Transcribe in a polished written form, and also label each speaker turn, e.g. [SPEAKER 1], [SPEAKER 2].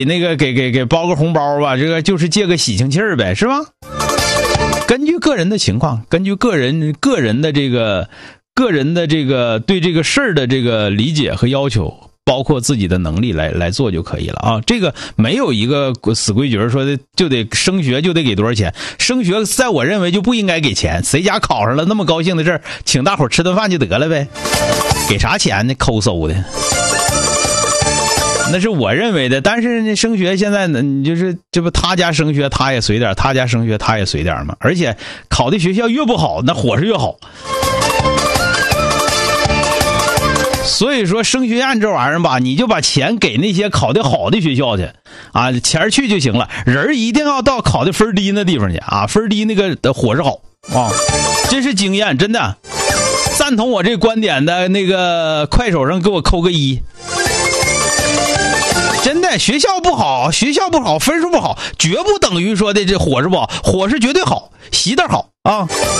[SPEAKER 1] 那个给包个红包吧，这个就是借个喜庆气儿呗，是吧？根据个人的情况，根据个人的这个对这个事儿的这个理解和要求，包括自己的能力来做就可以了啊。这个没有一个死规矩说的就得升学就得给多少钱，升学在我认为就不应该给钱，谁家考上了那么高兴的事儿，请大伙吃顿饭就得了呗，给啥钱呢？抠搜的。那是我认为的，但是呢，升学现在呢，你就是这不他家升学他也随点，他家升学他也随点嘛。而且考的学校越不好，那伙食越好。所以说升学院这玩意儿吧，你就把钱给那些考得好的学校去啊，钱去就行了，人一定要到考的分低那地方去啊，分低那个的伙食好啊，这是经验，真的。赞同我这观点的那个快手上给我扣个1。真的，学校不好，分数不好，绝不等于说的这伙食不好，伙食绝对好，习得好啊。